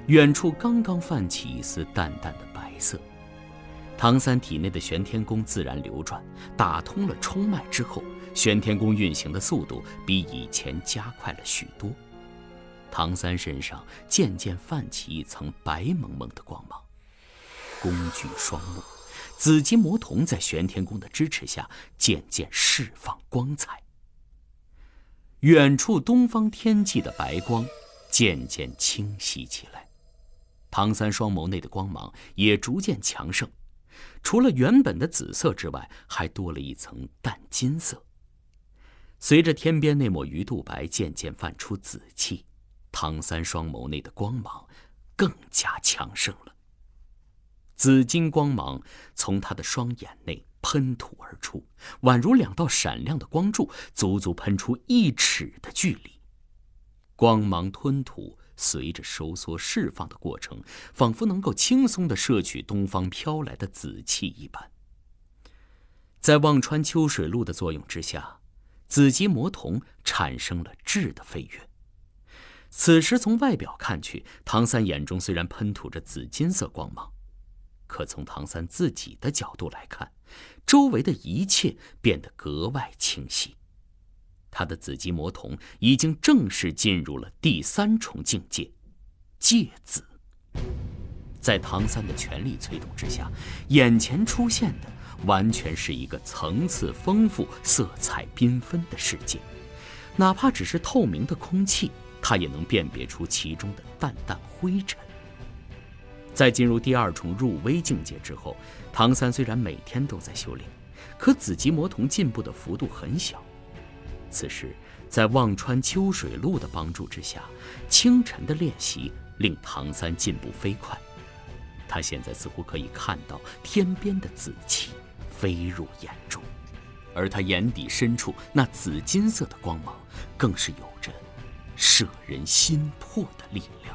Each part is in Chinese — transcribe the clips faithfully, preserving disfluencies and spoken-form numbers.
远处刚刚泛起一丝淡淡的白色。唐三体内的玄天功自然流转，打通了冲脉之后，玄天功运行的速度比以前加快了许多。唐三身上渐渐泛起一层白蒙蒙的光芒。工具双目，紫金魔瞳在玄天功的支持下渐渐释放光彩。远处东方天际的白光渐渐清晰起来，唐三双眸内的光芒也逐渐强盛，除了原本的紫色之外，还多了一层淡金色。随着天边那抹鱼肚白渐渐泛出紫气，唐三双眸内的光芒更加强盛了。紫金光芒从他的双眼内喷吐而出，宛如两道闪亮的光柱，足足喷出一尺的距离。光芒吞吐随着收缩释放的过程，仿佛能够轻松地摄取东方飘来的紫气一般。在望穿秋水路的作用之下，紫极魔瞳产生了质的飞跃。此时从外表看去，唐三眼中虽然喷吐着紫金色光芒，可从唐三自己的角度来看，周围的一切变得格外清晰。他的紫极魔瞳已经正式进入了第三重境界——芥紫。在唐三的全力催动之下，眼前出现的完全是一个层次丰富、色彩缤纷的世界。哪怕只是透明的空气，他也能辨别出其中的淡淡灰尘。在进入第二重入微境界之后，唐三虽然每天都在修炼，可紫极魔瞳进步的幅度很小。此时在望穿秋水路的帮助之下，清晨的练习令唐三进步飞快。他现在似乎可以看到天边的紫气飞入眼中，而他眼底深处那紫金色的光芒更是有着摄人心魄的力量。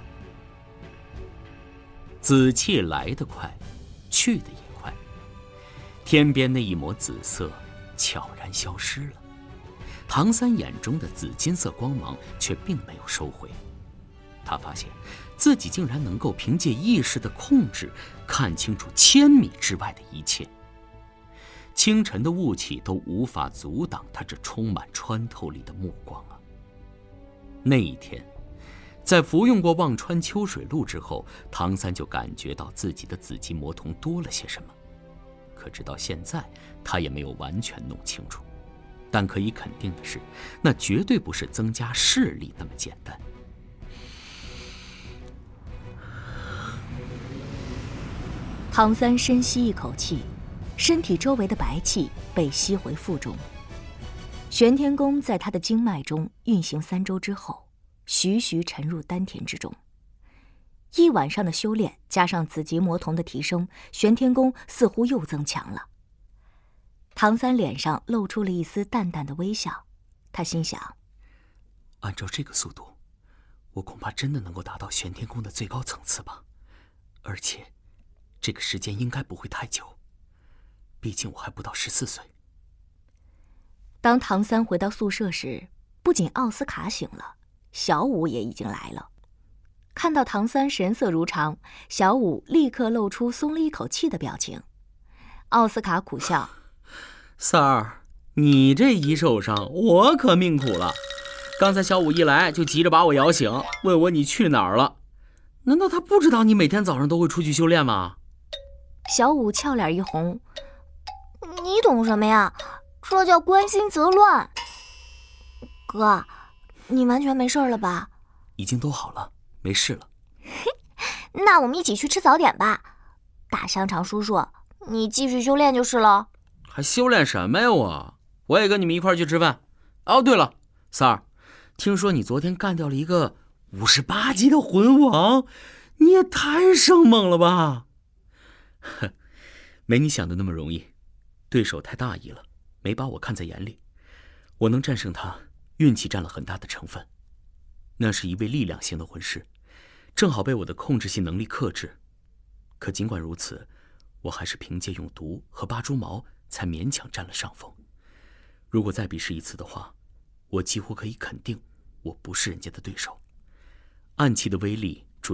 紫气来得快，去得也快，天边那一抹紫色悄然消失了。唐三眼中的紫金色光芒却并没有收回，他发现自己竟然能够凭借意识的控制，看清楚千米之外的一切。清晨的雾气都无法阻挡他这充满穿透力的目光啊！那一天，在服用过望穿秋水露之后，唐三就感觉到自己的紫极魔瞳多了些什么，可直到现在他也没有完全弄清楚。但可以肯定的是，那绝对不是增加视力那么简单。 唐三深吸一口气，身体周围的白气被吸回腹中。玄天功在他的经脉中运行三周之后，徐徐沉入丹田之中。一晚上的修炼加上紫极魔瞳的提升，玄天功似乎又增强了。唐三脸上露出了一丝淡淡的微笑，他心想： 按照这个速度，我恐怕真的能够达到玄天功的最高层次吧。而且这个时间应该不会太久，毕竟我还不到十四岁。 当唐三回到宿舍时，不仅奥斯卡醒了，小五也已经来了。看到唐三神色如常，小五立刻露出松了一口气的表情。奥斯卡苦笑： 三儿，你这一受伤，我可命苦了。刚才小五一来就急着把我摇醒，问我你去哪儿了。难道他不知道你每天早上都会出去修炼吗？ 小五俏脸一红： 你懂什么呀？这叫关心则乱。哥，你完全没事了吧？ 已经都好了，没事了。 那我们一起去吃早点吧。大香肠叔叔，你继续修炼就是了。 还修炼什么呀我？我也跟你们一块去吃饭。哦，对了，三儿，听说你昨天干掉了一个五十八级的魂王，你也太生猛了吧？呵，没你想的那么容易，对手太大意了，没把我看在眼里。我能战胜他，运气占了很大的成分。那是一位力量型的魂师，正好被我的控制性能力克制。可尽管如此，我还是凭借用毒和八蛛矛才勉强占了上风。如果再比试一次的话，我几乎可以肯定我不是人家的对手。暗器的威力